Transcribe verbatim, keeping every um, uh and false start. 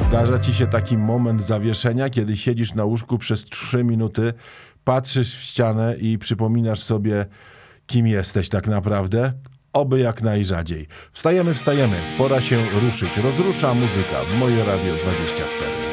Zdarza ci się taki moment zawieszenia, kiedy siedzisz na łóżku przez trzy minuty, patrzysz w ścianę i przypominasz sobie, kim jesteś tak naprawdę? Oby jak najrzadziej. Wstajemy, wstajemy. Pora się ruszyć. Rozrusza muzyka w Moje Radio dwadzieścia cztery.